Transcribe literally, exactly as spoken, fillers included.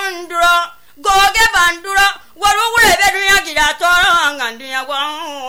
banduro goge banduro waru wure be dunya gida toro ngandunya gwan